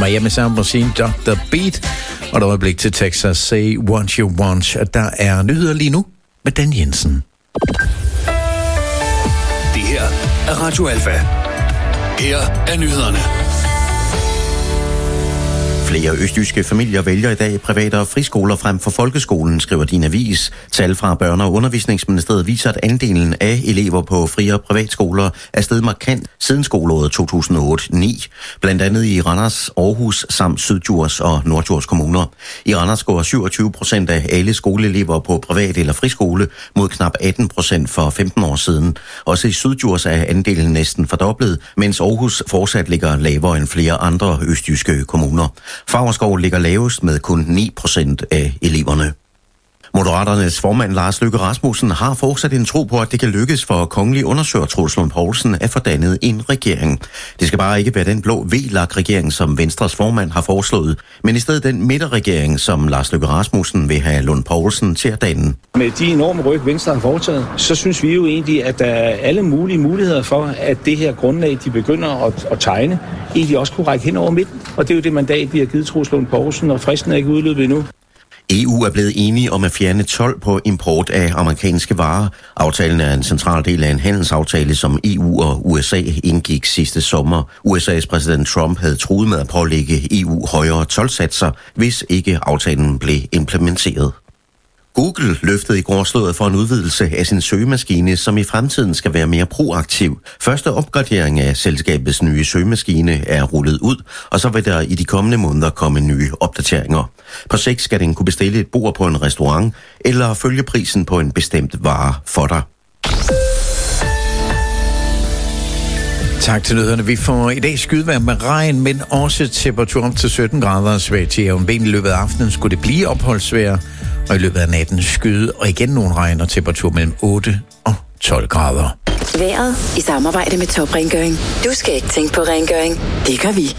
Miami Sound Machine, Dr. Beat, og et øjeblik til Texas, Say What You Want. Der er nyheder lige nu med Dan Jensen. Det her er Radio Alfa. Her er nyhederne. Flere østjyske familier vælger i dag private og friskoler frem for folkeskolen, skriver Din Avis. Tal fra Børne- og Undervisningsministeriet viser, at andelen af elever på fri- og privatskoler er steget markant siden skoleåret 2008-9. Blandt andet i Randers, Aarhus samt Syddjurs og Norddjurs kommuner. I Randers går 27% af alle skoleelever på privat eller friskole mod knap 18% for 15 år siden. Også i Syddjurs er andelen næsten fordoblet, mens Aarhus fortsat ligger lavere end flere andre østjyske kommuner. Favrskov ligger lavest med kun 9% af eleverne. Moderaternes formand Lars Løkke Rasmussen har fortsat en tro på, at det kan lykkes for kongelig undersøger Troels Lund Poulsen at få dannet en regering. Det skal bare ikke være den blå VLAK-regering, som Venstres formand har foreslået, men i stedet den midterregering, som Lars Løkke Rasmussen vil have Lund Poulsen til at danne. Med de enorme ryg, Venstre har foretaget, så synes vi jo egentlig, at der er alle mulige muligheder for, at det her grundlag, de begynder at tegne, egentlig også kunne række hen over midten. Og det er jo det mandat, vi har givet Troels Lund Poulsen, og fristen er ikke udløbet endnu. EU er blevet enige om at fjerne told på import af amerikanske varer. Aftalen er en central del af en handelsaftale, som EU og USA indgik sidste sommer. USA's præsident Trump havde truet med at pålægge EU højere toldsatser, hvis ikke aftalen blev implementeret. Google løftede i går sløret for en udvidelse af sin søgemaskine, som i fremtiden skal være mere proaktiv. Første opgradering af selskabets nye søgemaskine er rullet ud, og så vil der i de kommende måneder komme nye opdateringer. På sigt skal den kunne bestille et bord på en restaurant, eller følge prisen på en bestemt vare for dig. Tak til nyhederne. Vi får i dag skydevejr med regn, men også temperatur op til 17 grader svag til jævn vind. I løbet af aftenen skulle det blive opholdsvejr, og i løbet af natten skyde, og igen nogle regn og temperatur mellem 8 og 12 grader. Vejret i samarbejde med Top Rengøring. Du skal ikke tænke på rengøring. Det gør vi.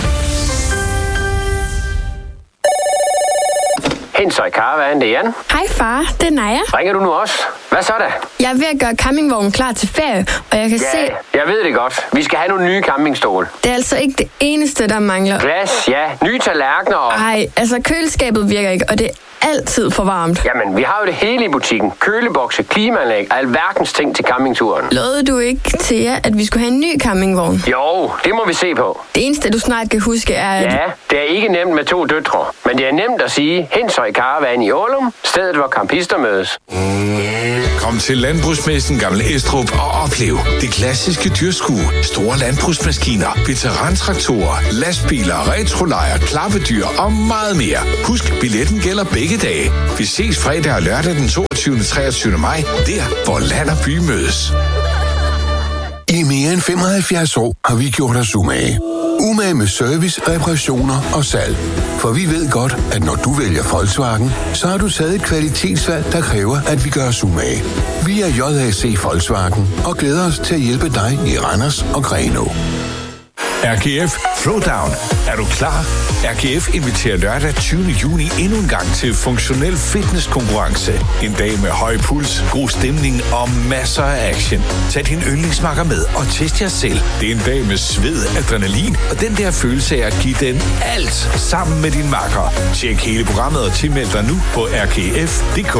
Hensøj Karavan, det er Jan. Hej far, det er Naja. Ringer du nu også? Hvad så da? Jeg er ved at gøre campingvognen klar til ferie, og jeg kan se... jeg ved det godt. Vi skal have nogle nye campingstole. Det er altså ikke det eneste, der mangler. Glas, ja. Nye tallerkener og... Ej, altså køleskabet virker ikke, og det er altid for varmt. Jamen, vi har jo det hele i butikken. Kølebokse, klimaanlæg og alverdens ting til campingturen. Lovede du ikke til jer, at vi skulle have en ny campingvogn? Jo, det må vi se på. Det eneste, du snart kan huske, er... Ja, det er ikke nemt med 2 døtre. Men det er nemt at sige Hensøj Karavan i Ålum, stedet hvor campister mødes. Kom til Landbrugsmessen Gammel Estrup og oplev det klassiske dyrskue, store landbrugsmaskiner, veterantraktorer, lastbiler, retrolejr, klappedyr og meget mere. Husk, billetten gælder begge dage. Vi ses fredag og lørdag den 22. og 23. maj, der hvor land og by mødes. I mere end 75 år har vi gjort os umage. Umage med service, reparationer og salg. For vi ved godt, at når du vælger Volkswagen, så har du taget et kvalitetsvalg, der kræver, at vi gør os umage. Vi er JAC Volkswagen og glæder os til at hjælpe dig i Randers og Grenaa. RGF Throwdown. Er du klar? RGF inviterer lørdag 20. juni endnu en gang til funktionel fitnesskonkurrence. En dag med høj puls, god stemning og masser af action. Tag din yndlingsmakker med og test jer selv. Det er en dag med sved, adrenalin og den der følelse af at give den alt sammen med din makker. Tjek hele programmet og tilmeld dig nu på rgf.dk.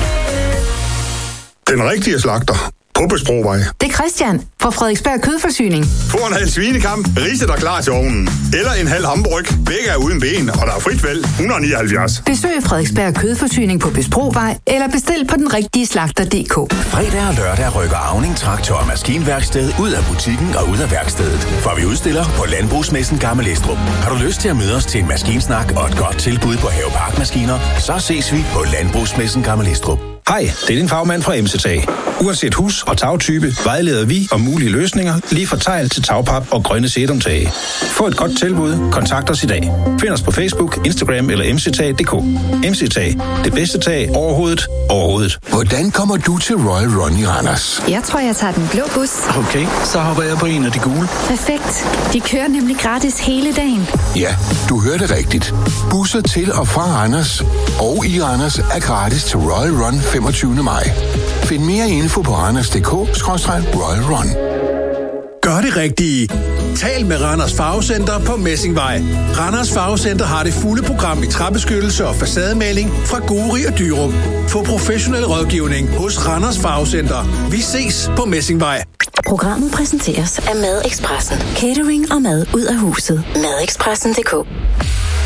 Den rigtige slagter på Bøsbrovej. Det er Christian fra Frederiksberg Kødforsyning. Få en halv svinekamp, rise der klar til ovnen. Eller en halv hamburg. Begge er uden ben, og der er frit valg. 179. Besøg Frederiksberg Kødforsyning på Bøsbrovej, eller bestil på den rigtige slagter.dk. Fredag og lørdag rykker Auning Traktor og Maskinværksted ud af butikken og ud af værkstedet. For vi udstiller på Landbrugsmessen Gammel Estrup. Har du lyst til at møde os til en maskinsnak og et godt tilbud på haveparkmaskiner, så ses vi på Landbrugsmessen Gammel Estrup. Hej, det er din fagmand fra MCT. Uanset hus- og tagtype vejleder vi om mulige løsninger, lige fra tegl til tagpap og grønne sedumtage. Få et godt tilbud, kontakt os i dag. Find os på Facebook, Instagram eller mctag.dk. MCT, det bedste tag overhovedet. Hvordan kommer du til Royal Run i Randers? Jeg tror, jeg tager den blå bus. Okay, så hopper jeg på en af de gule. Perfekt. De kører nemlig gratis hele dagen. Ja, du hørte rigtigt. Busser til og fra Randers og i Randers er gratis til Royal Run 25. maj. Find mere info på randers.dk/Royal Run. Gør det rigtige. Tal med Randers Farvecenter på Messingvej. Randers Farvecenter har det fulde program i træbeskyttelse og facademaling fra Guri og Dyrup. Få professionel rådgivning hos Randers Farvecenter. Vi ses på Messingvej. Programmet præsenteres af Madexpressen. Catering og mad ud af huset. Madexpressen.dk